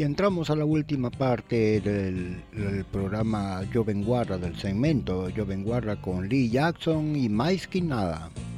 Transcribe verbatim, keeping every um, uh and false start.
Y entramos a la última parte del, del programa Yo Venguarra, del segmento Yo Venguarra con Lee Jackson y Mais que Nada.